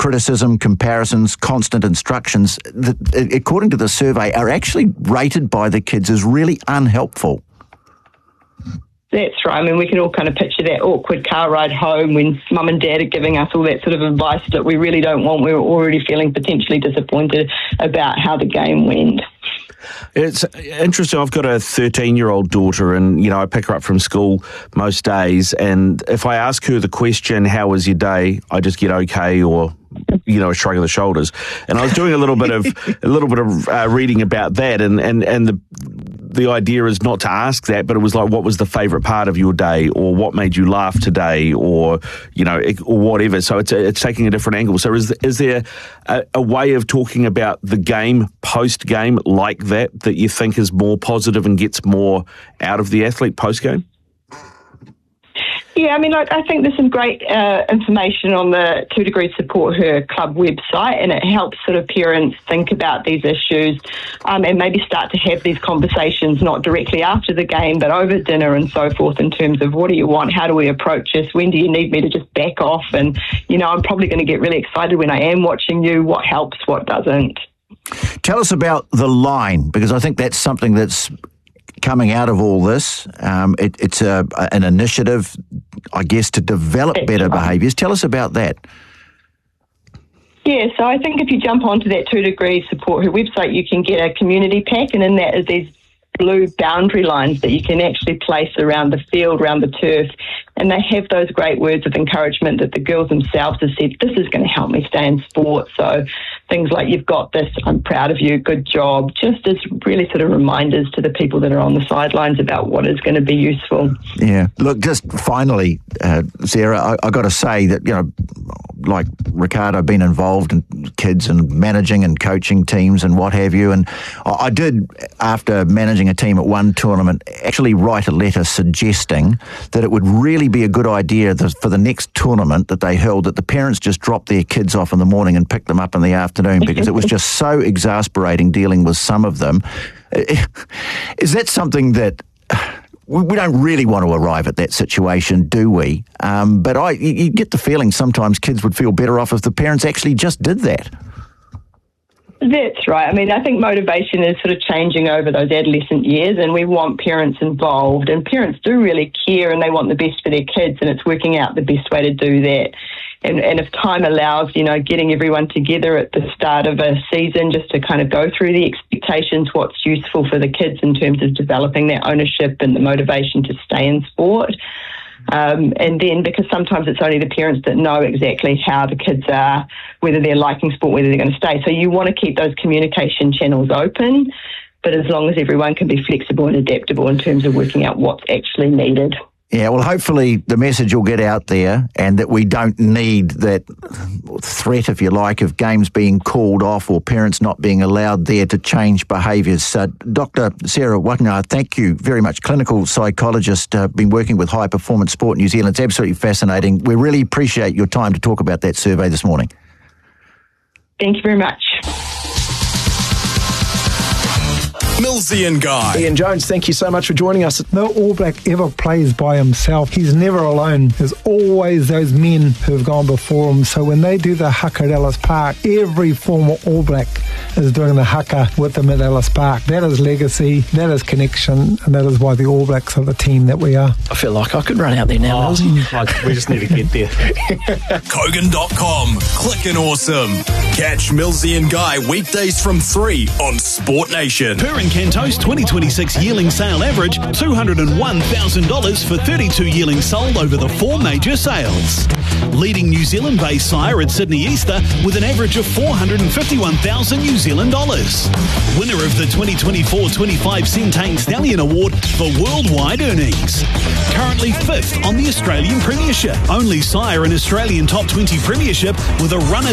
criticism, comparisons, constant instructions, that, according to the survey, are actually rated by the kids as really unhelpful. That's right. I mean, we can all kind of picture that awkward car ride home when mum and dad are giving us all that sort of advice that we really don't want. We're already feeling potentially disappointed about how the game went. It's interesting. I've got a 13-year-old daughter, and, you know, I pick her up from school most days, and if I ask her the question, how was your day, I just get okay, or, you know, a shrug of the shoulders. And I was doing a little bit of reading about that, and the idea is not to ask that, but it was like, what was the favourite part of your day, or what made you laugh today, or, you know, or whatever. So it's taking a different angle. So is there a way of talking about the game, post-game, like that you think is more positive and gets more out of the athlete post-game? Yeah, I mean, I think there's some great information on the 2 Degrees Support Her Club website, and it helps sort of parents think about these issues and maybe start to have these conversations not directly after the game, but over dinner and so forth, in terms of what do you want, how do we approach this, when do you need me to just back off, and, you know, I'm probably going to get really excited when I am watching you, what helps, what doesn't. Tell us about the line, because I think that's something that's coming out of all this. It's an initiative, I guess, to develop better behaviours. Tell us about that. Yeah, so I think if you jump onto that 2 Degrees Support Her website, you can get a community pack, and in that is these blue boundary lines that you can actually place around the field, around the turf, and they have those great words of encouragement that the girls themselves have said, this is going to help me stay in sport. So things like, you've got this, I'm proud of you, good job, just as really sort of reminders to the people that are on the sidelines about what is going to be useful. Yeah. Look, just finally, Sarah, I got to say that, you know, like Ricardo, been involved in kids and managing and coaching teams and what have you. And I did, after managing a team at one tournament, actually write a letter suggesting that it would really be a good idea for the next tournament that they held, that the parents just drop their kids off in the morning and pick them up in the afternoon, because it was just so exasperating dealing with some of them. Is that something that... We don't really want to arrive at that situation, do we? But you get the feeling sometimes kids would feel better off if the parents actually just did that. That's right. I mean, I think motivation is sort of changing over those adolescent years, and we want parents involved, and parents do really care and they want the best for their kids, and it's working out the best way to do that. And if time allows, you know, getting everyone together at the start of a season just to kind of go through the expectations, what's useful for the kids in terms of developing their ownership and the motivation to stay in sport. And then, because sometimes it's only the parents that know exactly how the kids are, whether they're liking sport, whether they're going to stay. So you want to keep those communication channels open, but as long as everyone can be flexible and adaptable in terms of working out what's actually needed. Yeah, well, hopefully the message will get out there, and that we don't need that threat, if you like, of games being called off or parents not being allowed there to change behaviours. Dr. Sarah Watana, thank you very much. Clinical psychologist, been working with High Performance Sport New Zealand. It's absolutely fascinating. We really appreciate your time to talk about that survey this morning. Thank you very much. Millsy and Guy. Ian Jones, thank you so much for joining us. No All Black ever plays by himself. He's never alone. There's always those men who have gone before him. So when they do the haka at Ellis Park, every former All Black is doing the haka with them at Ellis Park. That is legacy, that is connection, and that is why the All Blacks are the team that we are. I feel like I could run out there now, Millsy. We just need to get there. Kogan.com. Clickin' awesome. Catch Millsy and Guy weekdays from 3 on Sport Nation. Cantos 2026 yearling sale average $201,000 for 32 yearlings sold over the 4 major sales. Leading New Zealand-based sire at Sydney Easter with an average of $451,000 New Zealand dollars. Winner of the 2024-25 Centane Stallion Award for worldwide earnings. Currently 5th on the Australian Premiership. Only sire in Australian Top 20 Premiership with a runner